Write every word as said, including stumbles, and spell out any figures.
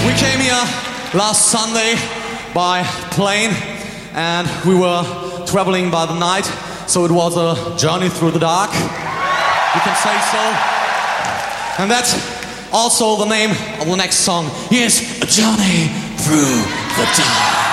We came here last Sunday by plane and we were traveling by the night, so it was a journey through the dark, you can say so. And that's also the name of the next song, is A Journey Through the Dark.